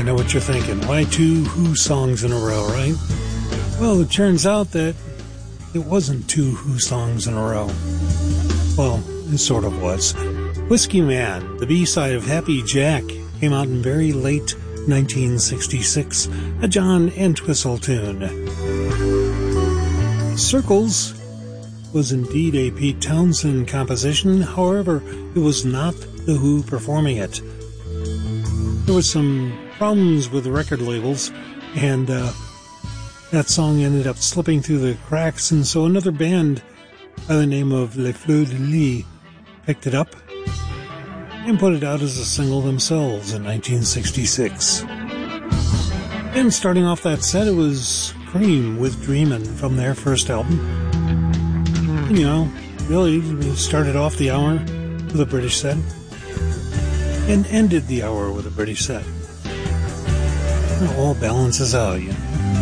I know what you're thinking. Why two Who songs in a row, right? Well, it turns out that it wasn't two Who songs in a row. Well, it sort of was. Whiskey Man, the B-side of Happy Jack, came out in very late 1966, a John Entwistle tune. Circles was indeed a Pete Townshend composition, however, it was not the Who performing it. There was some problems with the record labels, and that song ended up slipping through the cracks, and so another band by the name of Les Fleurs de Lis picked it up and put it out as a single themselves in 1966. And starting off that set, it was Cream with Dreamin' from their first album. And, you know, really, we started off the hour with a British set and ended the hour with a British set. It all balances out, you know.